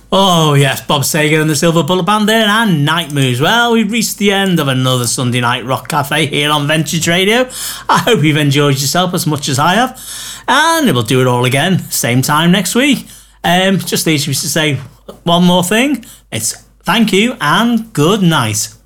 Oh, yes, Bob Saget and the Silver Bullet Band there, and Night Moves. Well, we've reached the end of another Sunday Night Rock Cafe here on Vintage Radio. I hope you've enjoyed yourself as much as I have, and we'll do it all again, same time next week. Just leaves me to say one more thing. It's thank you and good night.